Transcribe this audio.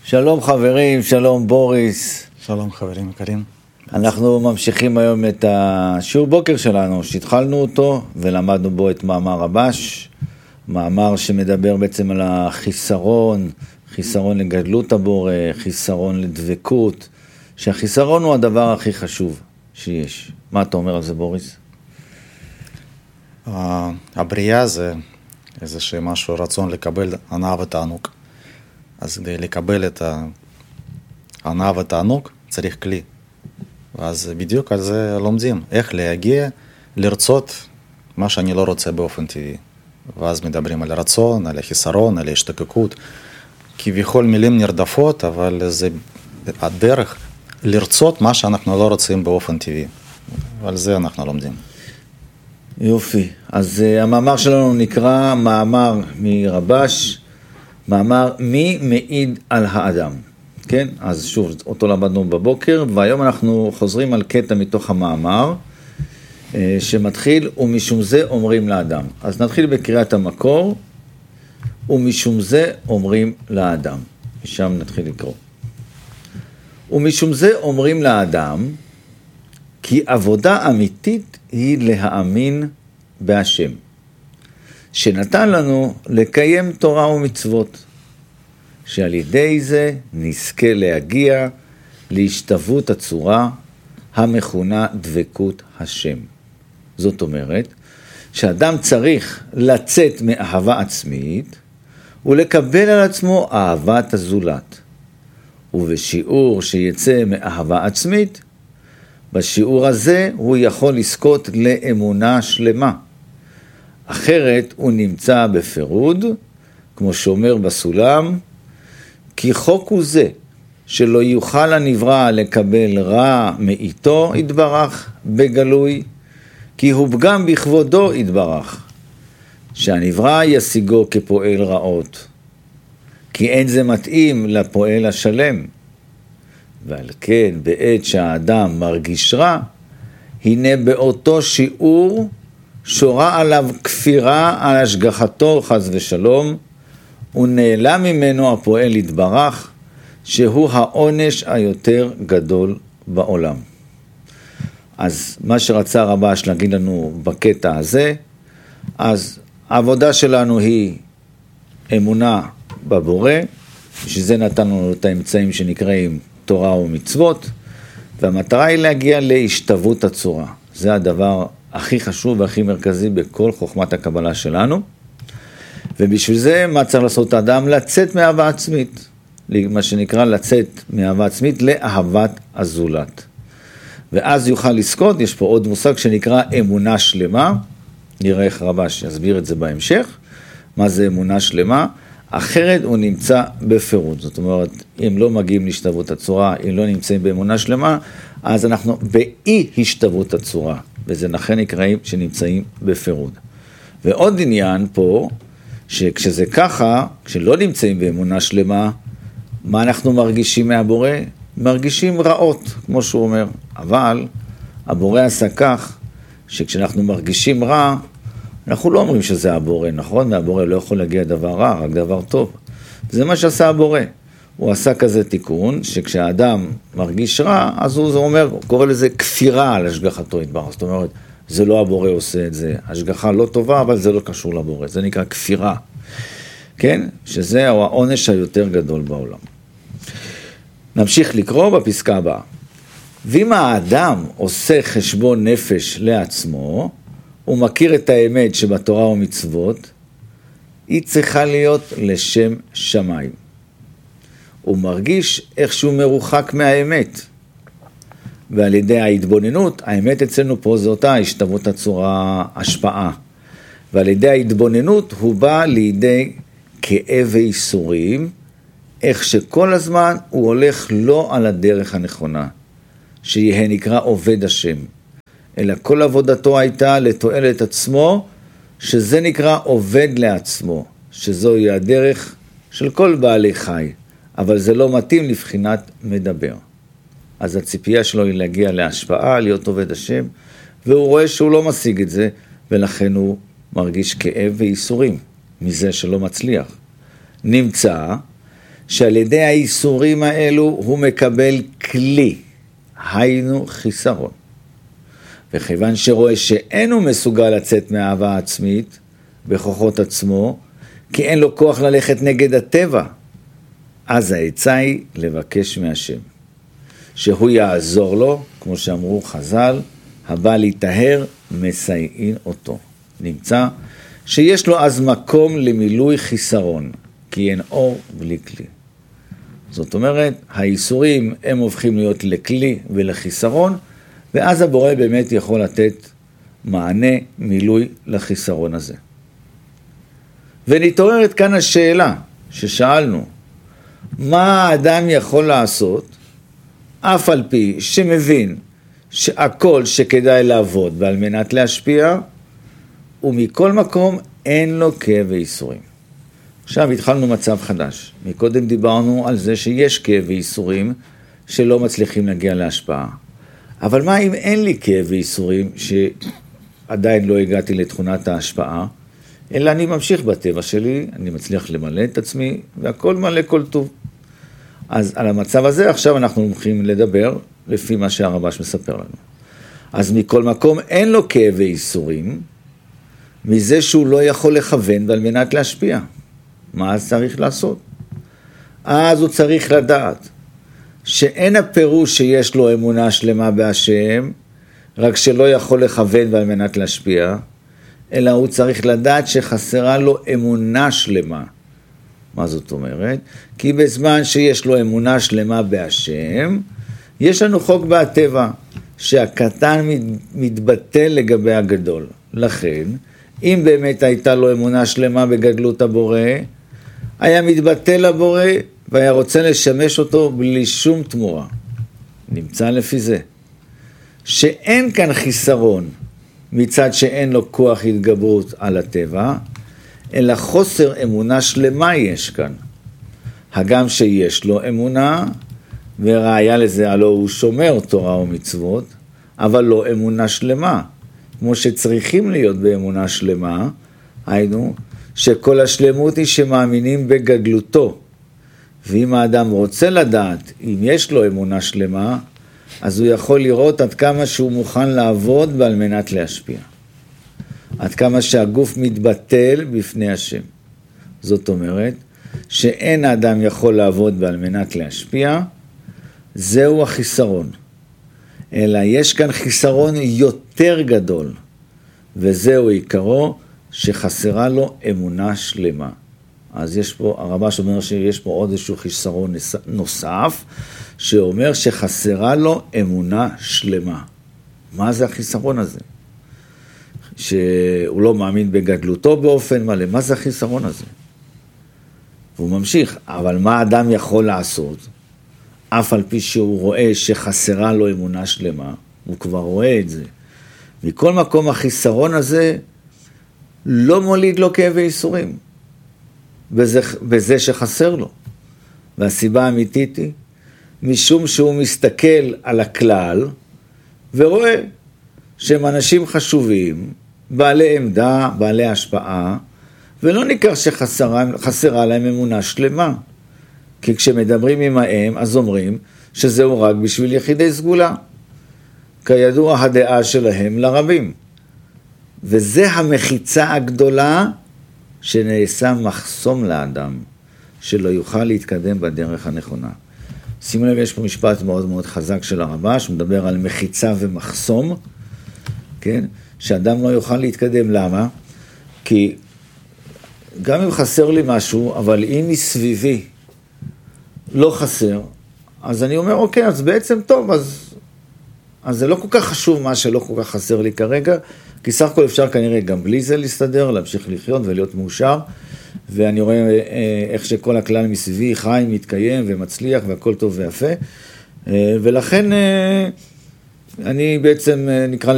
שלום חברים, שלום בוריס. שלום חברים יקרים. אנחנו ממשיכים היום את השיעור בוקר שלנו, שהתחלנו אותו ולמדנו בו את מאמר רבש, מאמר שמדבר בעצם על החיסרון, חיסרון לגדלות הבורא, חיסרון לדבקות, שהחיסרון הוא הדבר הכי חשוב שיש. מה אתה אומר על זה בוריס? הבריאה זה איזשהו משהו, רצון לקבל הנאה ותענוג. אז כדי לקבל את ההנאה ותענוג צריך כלי. ואז בדיוק על זה לומדים, איך להגיע, לרצות מה שאני לא רוצה באופן טבעי. ואז מדברים על רצון, על החיסרון, על ההשתוקקות. כביכול מילים נרדפות, אבל זה הדרך לרצות מה שאנחנו לא רוצים באופן טבעי. ועל זה אנחנו לומדים. יופי. אז המאמר שלנו נקרא מאמר מרבש, מאמר מי מעיד על האדם. כן? אז שוב, אותו למדנו בבוקר, והיום אנחנו חוזרים על קטע מתוך המאמר, שמתחיל, ומשום זה אומרים לאדם. אז נתחיל בקריאת המקור, ומשום זה אומרים לאדם. משם נתחיל לקרוא. ומשום זה אומרים לאדם, כי עבודה אמיתית היא להאמין בהשם, שנתן לנו לקיים תורה ומצוות, שעל ידי זה נזכה להגיע להשתוות הצורה המכונה דבקות השם. זאת אומרת, שאדם צריך לצאת מאהבה עצמית ולקבל על עצמו אהבת הזולת. ובשיעור שיצא מאהבה עצמית, בשיעור הזה הוא יכול לזכות לאמונה שלמה. אחרת הוא נמצא בפירוד, כמו שאומר בסולם, כי חוק הוא זה, שלא יוכל הנברא לקבל רע מאיתו יתברך בגלוי, כי הוא פגם בכבודו יתברך, שהנברא ישיגו כפועל רעות, כי אין זה מתאים לפועל השלם. ועל כן בעת שהאדם מרגיש רע, הנה באותו שיעור שורה עליו כפירה על השגחתו חס ושלום, ונעלם ממנו הפועל יתברך, שהוא העונש היותר גדול בעולם. אז מה שרצה רבש להגיד לנו בקטע הזה, אז העבודה שלנו היא אמונה בבורא, שזה נתן לנו את האמצעים שנקראים תורה ומצוות, והמטרה היא להגיע להשתוות הצורה. זה הדבר הכי חשוב והכי מרכזי בכל חוכמת הקבלה שלנו. ובשביל זה מה צריך לעשות האדם? לצאת מאהבה עצמית, מה שנקרא לצאת מאהבה עצמית לאהבת הזולת. ואז יוכל לזכות, יש פה עוד מושג שנקרא אמונה שלמה, נראה איך רבש יסביר את זה בהמשך, מה זה אמונה שלמה, אחרת הוא נמצא בפירוד. זאת אומרת, אם לא מגיעים להשתוות הצורה, אם לא נמצאים באמונה שלמה, אז אנחנו באי השתוות הצורה, וזה לכן נקראים שנמצאים בפירוד. ועוד עניין פה, שכשזה ככה, כשלא נמצאים באמונה שלמה, מה אנחנו מרגישים מהבורא? מרגישים רעות, כמו שהוא אומר. אבל הבורא עשה כך, שכשאנחנו מרגישים רע, אנחנו לא אומרים שזה הבורא, נכון? והבורא לא יכול להגיע דבר רע, רק דבר טוב. זה מה שעשה הבורא. הוא עשה כזה תיקון, שכשהאדם מרגיש רע, אז הוא אומר, הוא קורא לזה כפירה על השגחתו יתברך. זאת אומרת, זה לא הבורא עושה את זה. השגחה לא טובה, אבל זה לא קשור לבורא. זה נקרא כפירה. כן? שזה העונש היותר גדול בעולם. נמשיך לקרוא בפסקה הבאה. ואם האדם עושה חשבון נפש לעצמו, הוא מכיר את האמת שבתורה ומצוות, היא צריכה להיות לשם שמיים. הוא מרגיש איכשהו מרוחק מהאמת. ועל ידי ההתבוננות, האמת אצלנו פה זה אותה השתוות הצורה, השפעה. ועל ידי ההתבוננות הוא בא לידי כאב ואיסורים, איך שכל הזמן הוא הולך לא על הדרך הנכונה, שיהיה נקרא עובד השם. אלא כל עבודתו הייתה לתועלת עצמו, שזה נקרא עובד לעצמו, שזוהי הדרך של כל בעלי חי, אבל זה לא מתאים לבחינת מדבר. אז הציפייה שלו היא להגיע להשפעה, להיות עובד השם, והוא רואה שהוא לא משיג את זה, ולכן הוא מרגיש כאב ואיסורים מזה שלא מצליח. נמצא שעל ידי האיסורים האלו הוא מקבל כלי, היינו חיסרון. וכיוון שרואה שאינו מסוגל לצאת מהאהבה העצמית בכוחות עצמו, כי אין לו כוח ללכת נגד הטבע, אז העצה היא לבקש מהשם, שהוא יעזור לו, כמו שאמרו חז"ל, הבא להיטהר מסייעין אותו. נמצא שיש לו אז מקום למילוי חיסרון, כי אין אור בלי כלי. זאת אומרת, האיסורים הם הופכים להיות לכלי ולחיסרון, ואז הבורא באמת יכול לתת מענה, מילוי לחיסרון הזה. ונתעוררת כאן השאלה ששאלנו, מה האדם יכול לעשות, אף על פי שמבין שהכל שכדאי לעבוד ועל מנת להשפיע, ומכל מקום אין לו כאב ואיסורים. עכשיו התחלנו מצב חדש. מקודם דיברנו על זה שיש כאב ואיסורים שלא מצליחים להגיע להשפעה. אבל מה אם אין לי כאב ואיסורים שעדיין לא הגעתי לתכונת ההשפעה, אלא אני ממשיך בטבע שלי, אני מצליח למלא את עצמי, והכל מלא כל טוב. אז על המצב הזה עכשיו אנחנו הולכים לדבר לפי מה שהרבש מספר לנו. אז מכל מקום אין לו כאב ואיסורים, מזה שהוא לא יכול לכוון ועל מנת להשפיע. מה אז צריך לעשות? אז הוא צריך לדעת שאין הפירוש שיש לו אמונה שלמה בהשם, רק שלא יכול לכוון ועל מנת להשפיע, אלא הוא צריך לדעת שחסרה לו אמונה שלמה. מה זאת אומרת? כי בזמן שיש לו אמונה שלמה בהשם, יש לנו חוק בטבע, שהקטן מתבטל לגבי הגדול. לכן, אם באמת הייתה לו אמונה שלמה בגדלות הבורא, היה מתבטל הבורא והיה רוצה לשמש אותו בלי שום תמורה. נמצא לפי זה. שאין כאן חיסרון מצד שאין לו כוח התגברות על הטבע, אלא חוסר אמונה שלמה יש כאן. הגם שיש לו אמונה, וראיה לזה הלא הוא שומר תורה ומצוות, אבל לא אמונה שלמה. כמו שצריכים להיות באמונה שלמה, היינו שכל השלמות היא שמאמינים בגדלותו. ואם האדם רוצה לדעת אם יש לו אמונה שלמה, אז הוא יכול לראות עד כמה שהוא מוכן לעבוד ועל מנת להשפיע. עד כמה שהגוף מתבטל בפני השם. זאת אומרת, שאין האדם יכול לעבוד ועל מנת להשפיע, זהו החיסרון. אלא יש כאן חיסרון יותר גדול, וזהו עיקרו שחסרה לו אמונה שלמה. אז יש פה, הרבש אומר שיש פה עוד איזשהו חיסרון נוסף, שאומר שחסרה לו אמונה שלמה. מה זה החיסרון הזה? שהוא לא מאמין בגדלותו באופן מלא. מה זה החיסרון הזה? והוא ממשיך, אבל מה האדם יכול לעשות? אף על פי שהוא רואה שחסרה לו אמונה שלמה, הוא כבר רואה את זה. מכל מקום החיסרון הזה לא מוליד לו כאב ואיסורים, בזה שחסר לו. והסיבה האמיתית היא, משום שהוא מסתכל על הכלל, ורואה שהם אנשים חשובים, בעלי עמדה, בעלי השפעה, ולא ניכר שחסרה להם אמונה שלמה. כי כשמדברים עמהם, אז אומרים שזהו רק בשביל יחידי סגולה. כידוע הדעה שלהם לרבים. וזה המחיצה הגדולה שנעשה מחסום לאדם, שלא יוכל להתקדם בדרך הנכונה. שימו לב, יש פה משפט מאוד מאוד חזק של הרבש, שמדבר על מחיצה ומחסום, כן? שאדם לא יוכל להתקדם. למה? כי גם אם חסר לי משהו, אבל אם מסביבי לא חסר, אז אני אומר, אוקיי, אז בעצם טוב, אז זה לא כל כך חשוב מה שלא כל כך חסר לי כרגע, כי סך הכל אפשר כנראה גם בלי זה להסתדר, להמשיך לחיות ולהיות מאושר, ואני רואה איך שכל הכלל מסביבי חי, מתקיים ומצליח והכל טוב ויפה, ולכן אני בעצם נקרא